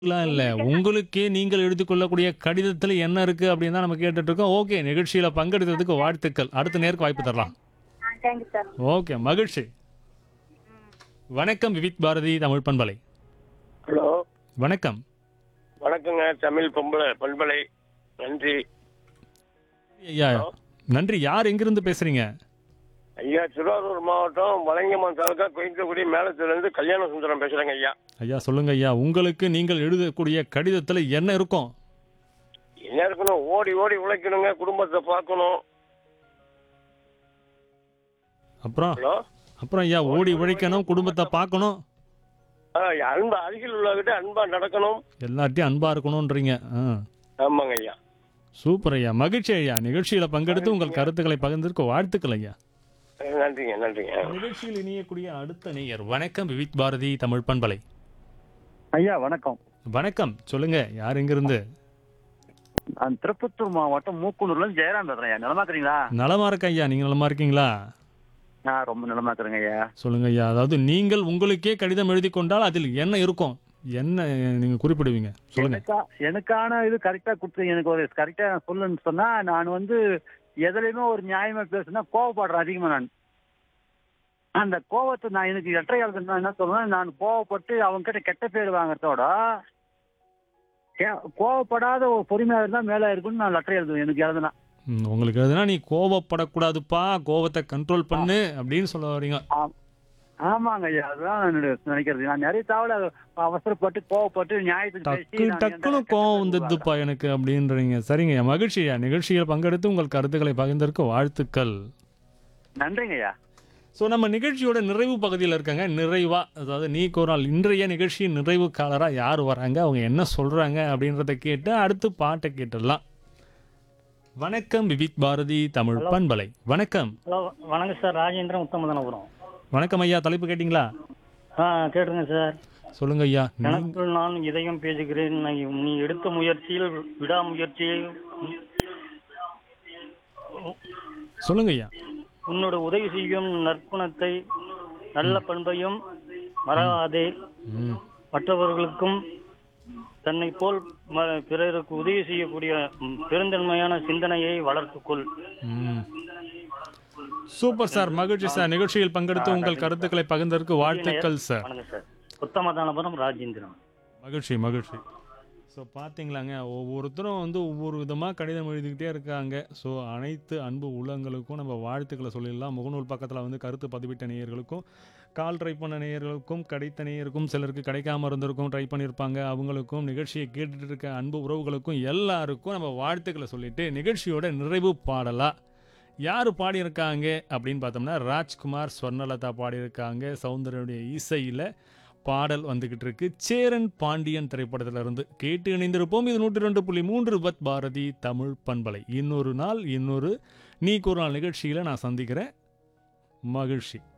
லாம் இல்ல. உங்களுக்கே நீங்கள் எடுத்துக்கொள்ளக்கூடிய கடிதத்தில என்ன இருக்கு அப்படின்னு தான் நம்ம கேட்டுட்டு இருக்கோம். ஓகே. நிகழ்ச்சியில பங்கெடுத்ததுக்கு வாழ்த்துக்கள். அடுத்த நேருக்கு வாய்ப்பு தரலாம். Thank you sir. ஓகே. மகிழ்ச்சி. வணக்கம் விவித் பாரதி தமிழ் பண்பலை. ஹலோ வணக்கம். வணக்கங்க தமிழ் பண்பலை நன்றி. ஐயா நன்றி. யார் எங்கிருந்து பேசுறீங்க? ஐயா திருவாரூர் மாவட்டம் வலங்கமான் தாலுக்கா கோயம்புத்தூர் மேலத்திலிருந்து கல்யாண சுந்தரம் பேசுறேங்க ஐயா. ஐயா சொல்லுங்க ஐயா. உங்களுக்கு நீங்கள் எழுதக்கூடிய கடிதத்தில என்ன இருக்கும்? என்ன இருக்கணும், ஓடி ஓடி உழைக்கணுங்க, குடும்பத்தை பார்க்கணும். அப்புறம் ஹலோ அப்புறம் ஐயா ஓடி உழைக்கணும், குடும்பத்தை பார்க்கணும். அன்பா அருகில் உள்ளவகிட்ட அன்பா நடக்கணும். எல்லார்ட்டையும் அன்பா இருக்கணும்ன்றீங்க. ஆமாங்க ஐயா. சூப்பர் ஐயா. மகிழ்ச்சி ஐயா. நிகழ்ச்சியில பங்கெடுத்து உங்கள் கருத்துக்களை பகிர்ந்ததற்கு வாழ்த்துக்கள் ஐயா. நன்றிங்க நன்றிங்க. நிகழ்ச்சியில் இணையக்கூடிய அடுத்த நேயர். வணக்கம் விவித் பாரதி தமிழ் பண்பலை. ஐயா வணக்கம். வணக்கம். சொல்லுங்க. யார் எங்கிருந்து? நான் திருப்பத்தூர் மாவட்டம் மூக்குனூர்ல இருந்து ஜெயராம் பேசுறேன் ஐயா. நலமா இருக்கிறீங்களா? நலமா இருக்க ஐயா. நீங்க நலமா இருக்கீங்களா? நான் ரொம்ப நலமா இருக்கிறேங்க ஐயா. சொல்லுங்க ஐயா. அதாவது நீங்கள் உங்களுக்கே கடிதம் எழுதி கொண்டால் அதில் என்ன இருக்கும்? என்ன நீங்க குறிப்பிடுவீங்க? சொல்லுங்க. எனக்கான இது கரெக்டா கொடுத்து எனக்கு ஒரு கரெக்டா சொல்லுன்னு சொன்னா நான் எதுலையுமே ஒரு நியாயமா பேசுனா கோவப்படுறேன் அதிகமா. நான் அந்த கோவத்தை நான் எனக்கு லெட்டர் எழுதுனா என்ன சொல்லுவேன், நான் கோவப்பட்டு அவங்க கிட்ட கெட்ட பேர் வாங்குறதோட கோவப்படாத ஒரு பொறுமையா இருந்தா மேல இருக்குன்னு நான் லெட்டர் எழுதுவேன் எனக்கு எழுதுனா. உங்களுக்கு எதுனா நீ கோவப்படக்கூடாதுப்பா, கோவத்தை கண்ட்ரோல் பண்ணு அப்படின்னு சொல்ல வரீங்க. ஆமாங்க ஐயா. அதுதான் நான் நினைக்கிறது. நான் நிறைய தவளை அவசரப்பட்டு கோவப்பட்டு நியாயத்துக்கு டக்கு டக்குன்னு கோவம் வந்துடுதுப்பா எனக்கு அப்படின்றீங்க. சரிங்க ஐயா. மகிழ்ச்சி ஐயா. நிகழ்ச்சியில் பங்கெடுத்து உங்கள் கருத்துக்களை பகிர்ந்ததற்கு வாழ்த்துக்கள். நன்றிங்க ஐயா. ஸோ நம்ம நிகழ்ச்சியோட நிறைவு பகுதியில் இருக்காங்க. நிறைவா அதாவது நீக்கு ஒரு நாள் இன்றைய நிகழ்ச்சியின் நிறைவு காலராக யார் வராங்க, அவங்க என்ன சொல்றாங்க அப்படின்றத கேட்டு அடுத்து பாட்டை கேட்டுடலாம். வணக்கம் விவித் பாரதி தமிழ் பண்பலை. வணக்கம். ஹலோ வணக்கம் சார். ராஜேந்திரன் உத்தமதனபுரம். வணக்கம் ஐயா. தலைப்பு கேட்டிங்களா? கேட்டுருங்க சார். சொல்லுங்க ஐயா. எனக்குள் நான் இதயம் பேசுகிறேன். நீ எடுத்த முயற்சியில் விடாமுயற்சியில் சொல்லுங்க ஐயா. உன்னோட உதவி செய்யும் நற்குணத்தை நல்ல பண்பையும் மறவாதே. மற்றவர்களுக்கும் தன்னை போல் பிறருக்கு உதவி செய்யக்கூடிய பெருந்தன்மையான சிந்தனையை வளர்த்துக்கொள். Super sir. மகிழ்ச்சி சார். நிகழ்ச்சியில் பங்கெடுத்து உங்கள் கருத்துக்களை பகிர்ந்ததற்கு வாழ்த்துக்கள் சார். வணக்கம் சார். உத்தமதானபுரம் ராஜேந்திரன். மகிழ்ச்சி மகிழ்ச்சி. ஸோ பார்த்தீங்களாங்க, ஒவ்வொருத்தரும் ஒவ்வொரு விதமாக கடிதம் எழுதிக்கிட்டே இருக்காங்க. ஸோ அனைத்து அன்பு உள்ளங்களுக்கும் நம்ம வாழ்த்துக்களை சொல்லிடலாம். முகநூல் பக்கத்தில் கருத்து பதிவிட்ட நேயர்களுக்கும், கால் ட்ரை பண்ண நேயர்களுக்கும், கிடைத்த நேயருக்கும், சிலருக்கு கிடைக்காம இருந்திருக்கும், ட்ரை பண்ணியிருப்பாங்க, அவங்களுக்கும், நிகழ்ச்சியை கேட்டுட்டு இருக்க அன்பு உறவுகளுக்கும் எல்லாருக்கும் நம்ம வாழ்த்துக்களை சொல்லிட்டு நிகழ்ச்சியோட நிறைவு பாடலாம். யார் பாடியிருக்காங்க அப்படின்னு பார்த்தோம்னா ராஜ்குமார், ஸ்வர்ணலதா பாடியிருக்காங்க. சௌந்தர்யனுடைய இசையில் பாடல் வந்துகிட்டு இருக்கு. சேரன் பாண்டியன் திரைப்படத்திலிருந்து கேட்டு இணைந்திருப்போம். இது 102.3 விவித் பாரதி தமிழ் பண்பலை. இன்னொரு நாள் இன்னொரு நீக்கு ஒரு நாள் நிகழ்ச்சியில் நான் சந்திக்கிறேன். மகிழ்ச்சி.